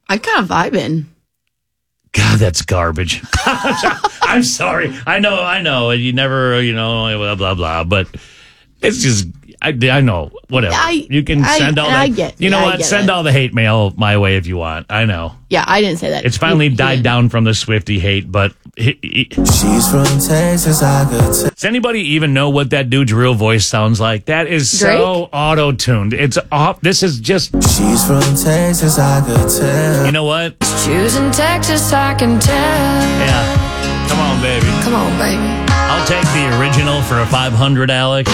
I kind of vibing. God, that's garbage. I'm sorry. I know. You never, blah, blah, blah. But it's just, I know. Whatever. You can send all that. Send all the hate mail my way if you want. I know. Yeah, I didn't say that. It's finally died down from the Swiftie hate, but... She's from Texas, I could tell. Does anybody even know what that dude's real voice sounds like? That is so auto-tuned. It's off. This is just... She's from Texas, I could tell. You know what? Choosing Texas, I can tell. Yeah. Come on, baby. Come on, baby. I'll take the original for a 500, Alex.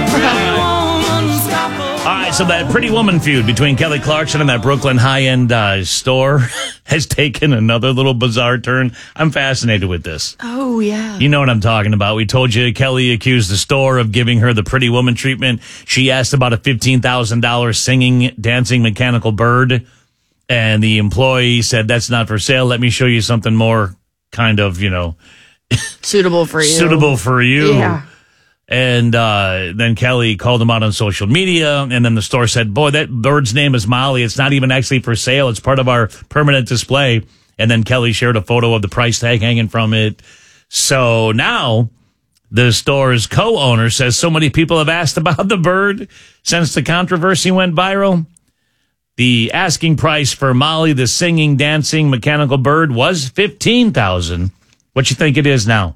All right, so that Pretty Woman feud between Kelly Clarkson and that Brooklyn high-end store has taken another little bizarre turn. I'm fascinated with this. Oh, yeah. You know what I'm talking about. We told you Kelly accused the store of giving her the Pretty Woman treatment. She asked about a $15,000 singing, dancing mechanical bird, and the employee said, that's not for sale. Let me show you something more kind of, suitable for you. Suitable for you. Yeah. And then Kelly called him out on social media, and then the store said, boy, that bird's name is Molly. It's not even actually for sale. It's part of our permanent display. And then Kelly shared a photo of the price tag hanging from it. So now the store's co-owner says so many people have asked about the bird since the controversy went viral. The asking price for Molly, the singing, dancing, mechanical bird, was $15,000. What you think it is now?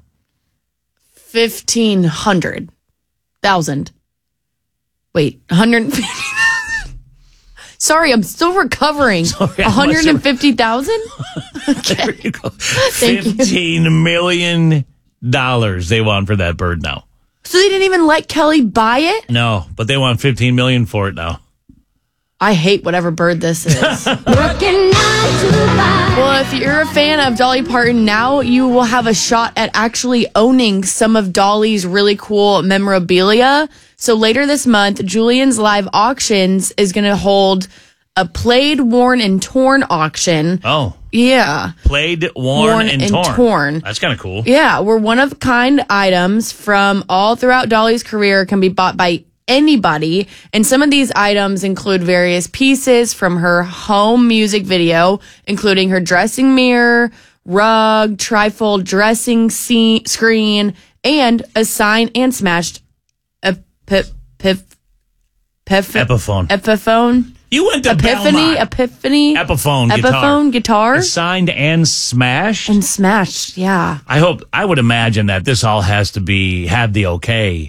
1,500,000. Wait, 150. Sorry, I'm still recovering. 150,000? Okay. There you go. $15 million they want for that bird now. So they didn't even let Kelly buy it? No, but they want $15 million for it now. I hate whatever bird this is. Well, if you're a fan of Dolly Parton, now you will have a shot at actually owning some of Dolly's really cool memorabilia. So later this month, Julian's Live Auctions is going to hold a played, worn, and torn auction. Oh. Yeah. Played, worn, and torn. That's kind of cool. Yeah, where one-of-kind items from all throughout Dolly's career can be bought by anybody, and some of these items include various pieces from her home music video, including her dressing mirror, rug, trifold dressing screen, and a signed and smashed Epiphone. You went to Epiphone guitar. Signed and smashed. Yeah. I would imagine that this all has to have the okay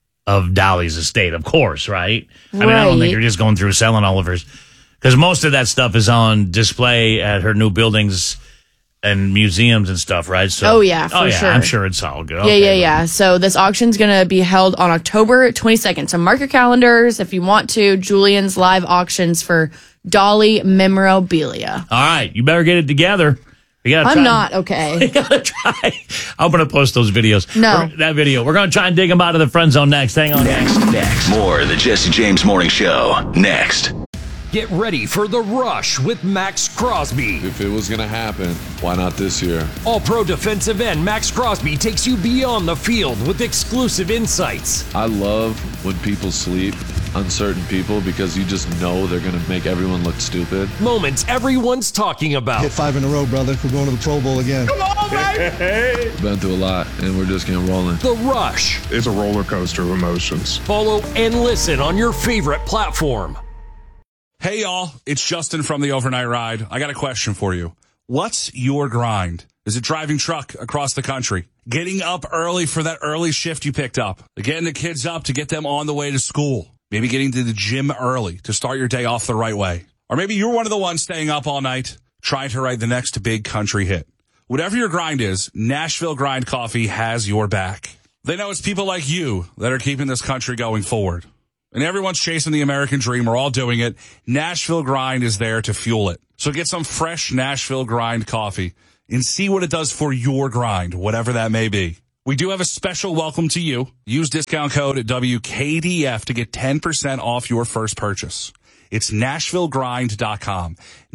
of Dolly's estate, of course, right? I mean, I don't think you're just going through selling all of hers, because most of that stuff is on display at her new buildings and museums and stuff, right? So, sure. I'm sure it's all good. Yeah. So this auction's going to be held on October 22nd. So mark your calendars if you want to. Julian's Live Auctions for Dolly memorabilia. All right, you better get it together. I'm not okay. We gotta try. I'm gonna post those videos. No, that video. We're gonna try and dig them out of the friend zone next. Hang on. Next. More of the Jesse James Morning Show. Next. Get ready for The Rush with Max Crosby. If it was going to happen, why not this year? All-pro defensive end Max Crosby takes you beyond the field with exclusive insights. I love when people sleep, uncertain people, because you just know they're going to make everyone look stupid. Moments everyone's talking about. Hit 5 in a row, brother. We're going to the Pro Bowl again. Come on, baby! Been through a lot, and we're just getting rolling. The Rush. It's a roller coaster of emotions. Follow and listen on your favorite platform. Hey, y'all. It's Justin from the Overnight Ride. I got a question for you. What's your grind? Is it driving truck across the country? Getting up early for that early shift you picked up? Getting the kids up to get them on the way to school? Maybe getting to the gym early to start your day off the right way? Or maybe you're one of the ones staying up all night trying to write the next big country hit. Whatever your grind is, Nashville Grind Coffee has your back. They know it's people like you that are keeping this country going forward. And everyone's chasing the American dream. We're all doing it. Nashville Grind is there to fuel it. So get some fresh Nashville Grind coffee and see what it does for your grind, whatever that may be. We do have a special welcome to you. Use discount code WKDF to get 10% off your first purchase. It's NashvilleGrind.com.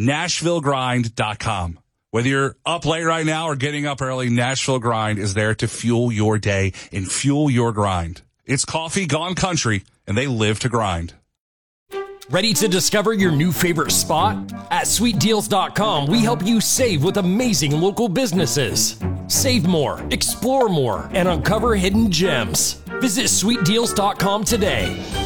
NashvilleGrind.com. Whether you're up late right now or getting up early, Nashville Grind is there to fuel your day and fuel your grind. It's coffee gone country, and they live to grind. Ready to discover your new favorite spot? At sweetdeals.com, we help you save with amazing local businesses. Save more, explore more, and uncover hidden gems. Visit sweetdeals.com today.